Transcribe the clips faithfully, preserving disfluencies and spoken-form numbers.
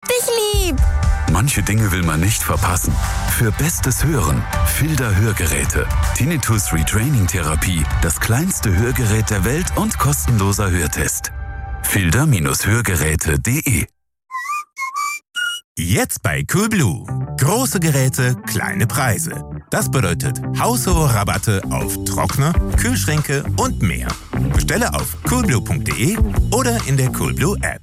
dich lieb. Manche Dinge will man nicht verpassen. Für bestes Hören, Filder Hörgeräte. Tinnitus Retraining Therapie, das kleinste Hörgerät der Welt und kostenloser Hörtest. filder Hörgeräte punkt de. Jetzt bei Coolblue. Große Geräte, kleine Preise. Das bedeutet haushohe Rabatte auf Trockner, Kühlschränke und mehr. Bestelle auf coolblue punkt de oder in der Coolblue App.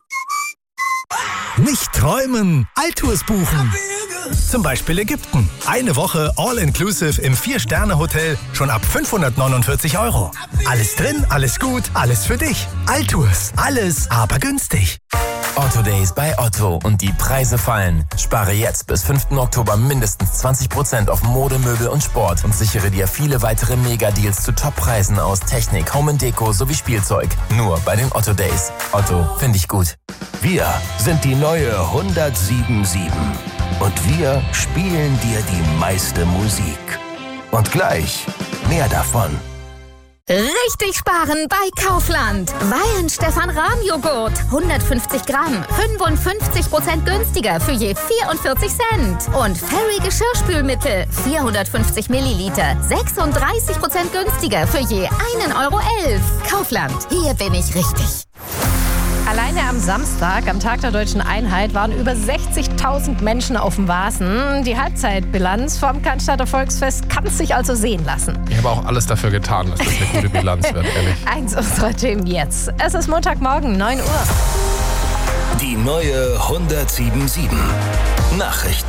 Nicht träumen, Altours buchen. Zum Beispiel Ägypten. Eine Woche All-Inclusive im vier-Sterne-Hotel schon ab fünfhundertneunundvierzig Euro. Alles drin, alles gut, alles für dich. Altours, alles aber günstig. Otto Days bei Otto und die Preise fallen. Spare jetzt bis fünften Oktober mindestens zwanzig Prozent auf Mode, Möbel und Sport und sichere dir viele weitere Megadeals zu Toppreisen aus Technik, Home and Deko sowie Spielzeug. Nur bei den Otto Days. Otto, finde ich gut. Wir sind die neue hundertsiebenundsiebzig und wir spielen dir die meiste Musik. Und gleich mehr davon. Richtig sparen bei Kaufland. Wein Stefan Rahm Joghurt. hundertfünfzig Gramm. fünfundfünfzig Prozent günstiger für je vierundvierzig Cent. Und Fairy Geschirrspülmittel. vierhundertfünfzig Milliliter. sechsunddreißig Prozent günstiger für je einen Euro elf. Kaufland. Hier bin ich richtig. Alleine am Samstag, am Tag der Deutschen Einheit, waren über sechzigtausend Menschen auf dem Wasen. Die Halbzeitbilanz vom Cannstatter Volksfest kann sich also sehen lassen. Ich habe auch alles dafür getan, dass das eine gute Bilanz wird, ehrlich. Eins unserer Themen jetzt. Es ist Montagmorgen, neun Uhr. Die neue hundertsiebenundsiebzig. Nachrichten.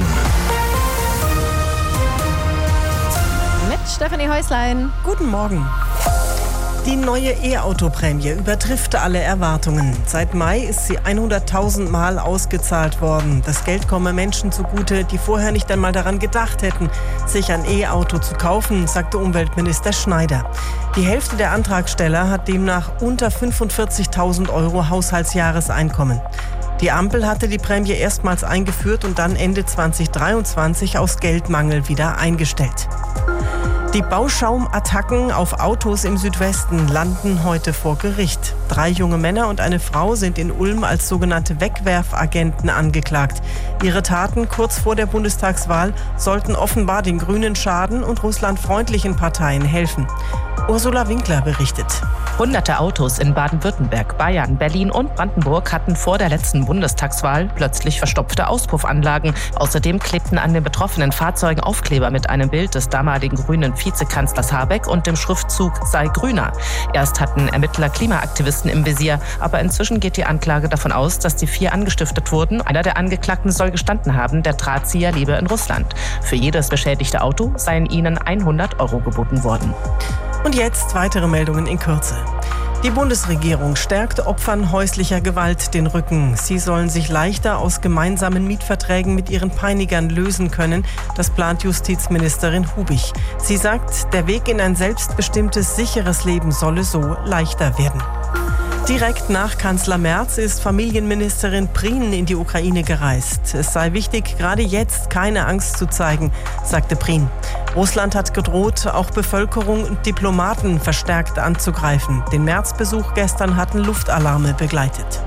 Mit Stefanie Häuslein. Guten Morgen. Die neue E-Auto-Prämie übertrifft alle Erwartungen. Seit Mai ist sie hunderttausend Mal ausgezahlt worden. Das Geld komme Menschen zugute, die vorher nicht einmal daran gedacht hätten, sich ein E-Auto zu kaufen, sagte Umweltminister Schneider. Die Hälfte der Antragsteller hat demnach unter fünfundvierzigtausend Euro Haushaltsjahreseinkommen. Die Ampel hatte die Prämie erstmals eingeführt und dann Ende zweitausenddreiundzwanzig aus Geldmangel wieder eingestellt. Die Bauschaumattacken auf Autos im Südwesten landen heute vor Gericht. Drei junge Männer und eine Frau sind in Ulm als sogenannte Wegwerfagenten angeklagt. Ihre Taten kurz vor der Bundestagswahl sollten offenbar den Grünen schaden und russlandfreundlichen Parteien helfen. Ursula Winkler berichtet. Hunderte Autos in Baden-Württemberg, Bayern, Berlin und Brandenburg hatten vor der letzten Bundestagswahl plötzlich verstopfte Auspuffanlagen. Außerdem klebten an den betroffenen Fahrzeugen Aufkleber mit einem Bild des damaligen grünen Vizekanzlers Habeck und dem Schriftzug "Sei grüner". Erst hatten Ermittler Klimaaktivisten im Visier, aber inzwischen geht die Anklage davon aus, dass die vier angestiftet wurden. Einer der Angeklagten soll gestanden haben, der Drahtzieher lebe in Russland. Für jedes beschädigte Auto seien ihnen hundert Euro geboten worden. Und jetzt weitere Meldungen in Kürze. Die Bundesregierung stärkt Opfern häuslicher Gewalt den Rücken. Sie sollen sich leichter aus gemeinsamen Mietverträgen mit ihren Peinigern lösen können. Das plant Justizministerin Hubich. Sie sagt, der Weg in ein selbstbestimmtes, sicheres Leben solle so leichter werden. Direkt nach Kanzler Merz ist Familienministerin Prien in die Ukraine gereist. Es sei wichtig, gerade jetzt keine Angst zu zeigen, sagte Prien. Russland hat gedroht, auch Bevölkerung und Diplomaten verstärkt anzugreifen. Den Märzbesuch gestern hatten Luftalarme begleitet.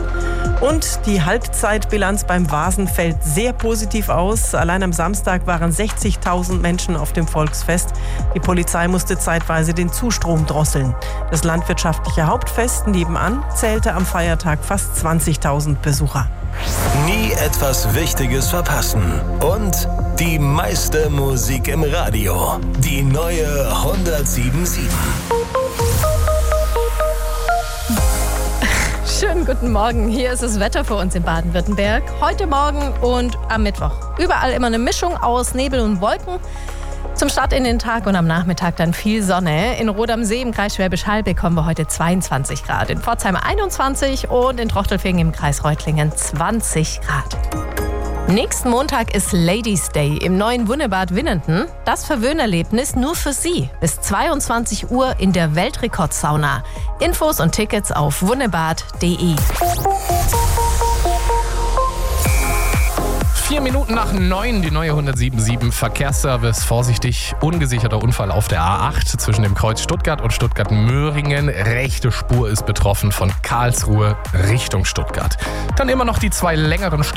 Und die Halbzeitbilanz beim Vasen fällt sehr positiv aus. Allein am Samstag waren sechzigtausend Menschen auf dem Volksfest. Die Polizei musste zeitweise den Zustrom drosseln. Das landwirtschaftliche Hauptfest nebenan zählte am Feiertag fast zwanzigtausend Besucher. Nie etwas Wichtiges verpassen. Und die meiste Musik im Radio. Die neue hundertsiebenundsiebzig. Schönen guten Morgen. Hier ist das Wetter für uns in Baden-Württemberg. Heute Morgen und am Mittwoch. Überall immer eine Mischung aus Nebel und Wolken. Zum Start in den Tag und am Nachmittag dann viel Sonne. In Rot am See im Kreis Schwäbisch Hall bekommen wir heute zweiundzwanzig Grad. In Pforzheim einundzwanzig und in Trochtelfingen im Kreis Reutlingen zwanzig Grad. Nächsten Montag ist Ladies Day im neuen Wunnebad Winnenden. Das Verwöhnerlebnis nur für Sie. Bis zweiundzwanzig Uhr in der Weltrekordsauna. Infos und Tickets auf wunebad punkt de. Vier Minuten nach neun, die neue hundertsiebenundsiebzig. Verkehrsservice, vorsichtig, ungesicherter Unfall auf der A acht zwischen dem Kreuz Stuttgart und Stuttgart-Möhringen. Rechte Spur ist betroffen von Karlsruhe Richtung Stuttgart. Dann immer noch die zwei längeren